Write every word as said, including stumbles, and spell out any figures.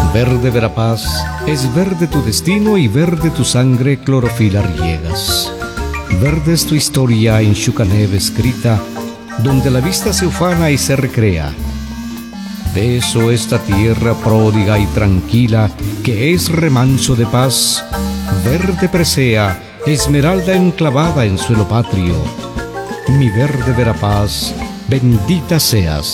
Verde Verapaz, es verde tu destino y verde tu sangre clorofila riegas. Verde es tu historia en Xucaneb escrita, donde la vista se ufana y se recrea. De eso esta tierra pródiga y tranquila, que es remanso de paz, verde presea, esmeralda enclavada en suelo patrio. Mi verde Verapaz, bendita seas.